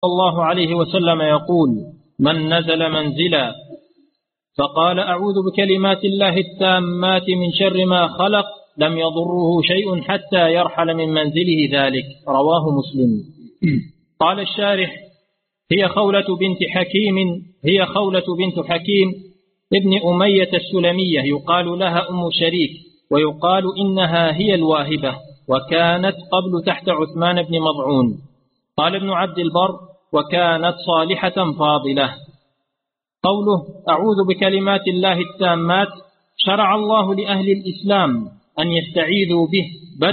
الله عليه وسلم يقول: من نزل منزلا فقال: أعوذ بكلمات الله التامات من شر ما خلق، لم يضره شيء حتى يرحل من منزله ذلك. رواه مسلم. قال الشارح: هي خولة بنت حكيم ابن أمية السلمية، يقال لها أم شريك، ويقال إنها هي الواهبة، وكانت قبل تحت عثمان بن مضعون. قال ابن عبد البر: وكانت صالحة فاضلة. قوله: أعوذ بكلمات الله التامات، شرع الله لأهل الإسلام أن يستعيذوا به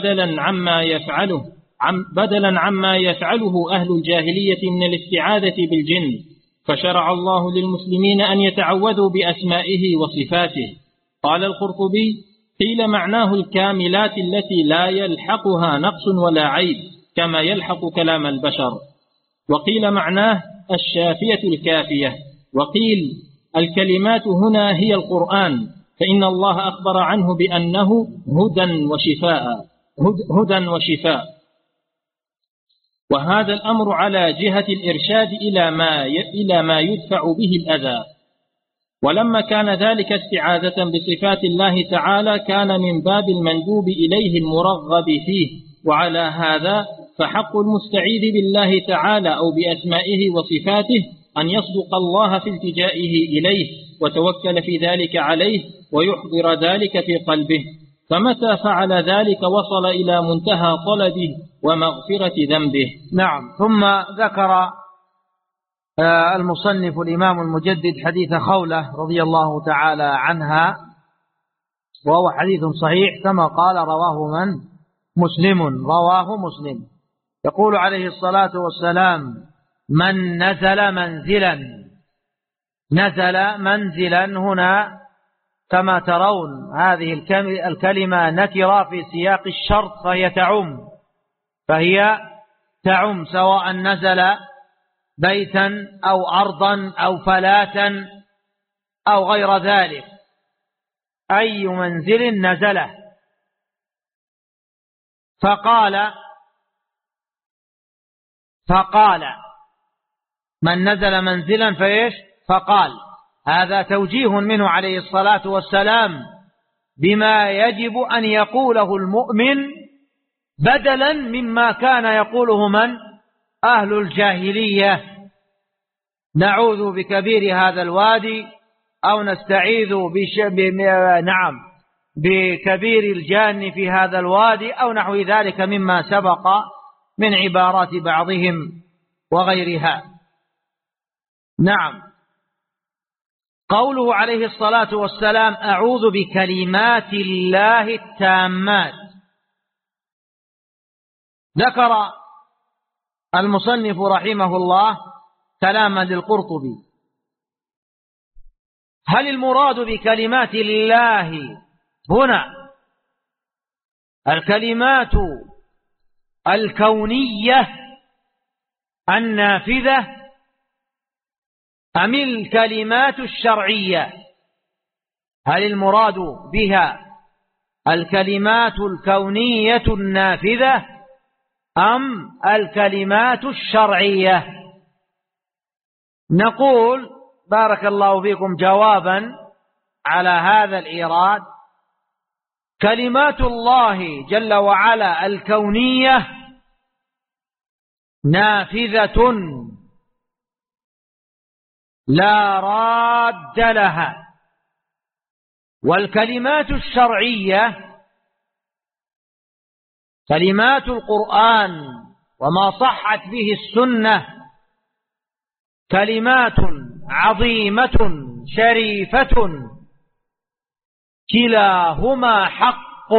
بدلا عما يفعله أهل الجاهلية من الاستعاذة بالجن، فشرع الله للمسلمين أن يتعوذوا بأسمائه وصفاته. قال القرطبي: قيل معناه الكاملات التي لا يلحقها نقص ولا عيب كما يلحق كلام البشر، وقيل معناه الشافية الكافية، وقيل الكلمات هنا هي القرآن، فإن الله أخبر عنه بأنه هدى وشفاء. وهذا الأمر على جهة الإرشاد إلى ما يدفع به الأذى. ولما كان ذلك استعاذة بصفات الله تعالى، كان من باب المندوب إليه المرغب فيه. وعلى هذا فحق المستعيذ بالله تعالى أو بأسمائه وصفاته أن يصدق الله في التجائه إليه، وتوكل في ذلك عليه، ويحضر ذلك في قلبه، فمتى فعل ذلك وصل إلى منتهى طلبه ومغفرة ذنبه. نعم. ثم ذكر المصنف الإمام المجدد حديث خولة رضي الله تعالى عنها، وهو حديث صحيح كما قال رواه مسلم. يقول عليه الصلاة والسلام: من نزل منزلا هنا كما ترون هذه الكلمة نكرة في سياق الشرط، فهي تعم سواء نزل بيتا أو أرضا أو فلاتا أو غير ذلك، أي منزل نزله. فقال من نزل منزلا فقال، هذا توجيه منه عليه الصلاة والسلام بما يجب أن يقوله المؤمن بدلا مما كان يقوله أهل الجاهلية: نعوذ بكبير هذا الوادي، أو نستعيذ بكبير الجان في هذا الوادي، أو نحو ذلك مما سبق من عبارات بعضهم وغيرها. نعم. قوله عليه الصلاة والسلام: أعوذ بكلمات الله التامات، ذكر المصنف رحمه الله كلاما للقرطبي: هل المراد بكلمات الله هنا الكلمات الكونية النافذة أم الكلمات الشرعية؟ هل المراد بها الكلمات الكونية النافذة أم الكلمات الشرعية؟ نقول بارك الله فيكم جوابا على هذا الإيراد: كلمات الله جل وعلا الكونية نافذة لا راد لها، والكلمات الشرعية كلمات القرآن وما صحت به السنة كلمات عظيمة شريفة، كلاهما حق،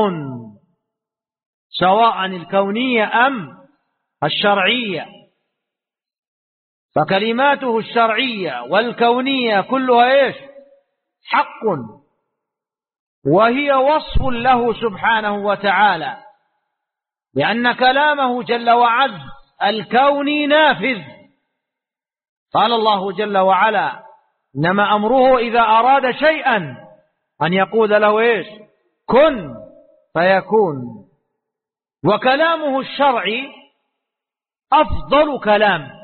سواء الكونية أم الشرعية. فكلماته الشرعية والكونية كلها حق، وهي وصف له سبحانه وتعالى، لأن كلامه جل وعز الكوني نافذ. قال الله جل وعلا: إنما أمره إذا أراد شيئا أن يقول له كن فيكون. وكلامه الشرعي أفضل كلام،